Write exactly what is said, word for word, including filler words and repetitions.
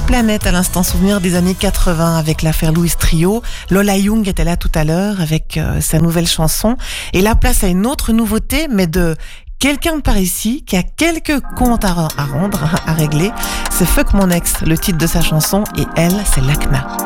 Planète à l'instant, souvenir des années quatre-vingts avec l'affaire Louis Trio. Lola Young était là tout à l'heure avec euh, sa nouvelle chanson. Et la place à une autre nouveauté, mais de quelqu'un de par ici qui a quelques comptes à, à rendre, à régler. C'est Fuck mon ex, le titre de sa chanson, et elle, c'est Lakna.